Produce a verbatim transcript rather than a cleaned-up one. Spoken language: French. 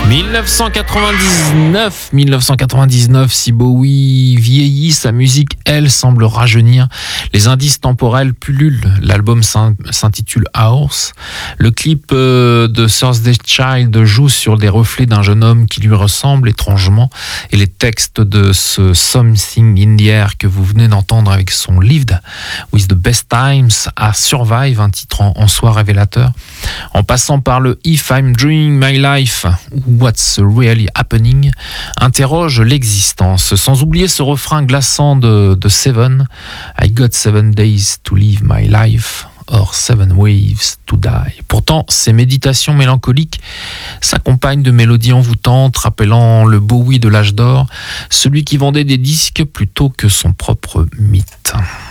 dix-neuf cent quatre-vingt-dix-neuf, dix-neuf cent quatre-vingt-dix-neuf, si Bowie vieillit, sa musique, elle, semble rajeunir. Les indices temporels pullulent. L'album s'intitule Hours. Le clip de Thursday Child joue sur des reflets d'un jeune homme qui lui ressemble étrangement. Et les textes de ce Something in the Air que vous venez d'entendre avec son Lived with the Best Times à Survive, un titre en, en soi révélateur. En passant par le If I'm Dreaming My Life ou What's Really Happening, interroge l'existence, sans oublier ce refrain glaçant de, de Seven, I got seven days to live my life, or seven waves to die. Pourtant, ces méditations mélancoliques s'accompagnent de mélodies envoûtantes, rappelant le Bowie de l'âge d'or, celui qui vendait des disques plutôt que son propre mythe.